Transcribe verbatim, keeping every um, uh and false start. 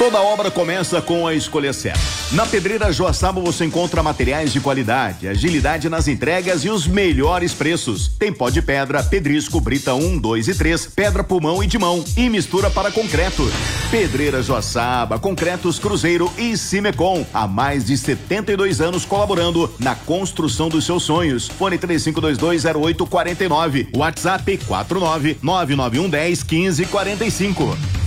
Toda obra começa com a escolha certa. Na Pedreira Joaçaba você encontra materiais de qualidade, agilidade nas entregas e os melhores preços. Tem pó de pedra, pedrisco, brita um, dois e três, pedra pulmão e de mão e mistura para concreto. Pedreira Joaçaba, Concretos Cruzeiro e Cimecom. Há mais de setenta e dois anos colaborando na construção dos seus sonhos. Fone três cinco dois dois zero oito quatro nove. WhatsApp quatro nove nove nove um um zero um cinco quatro cinco.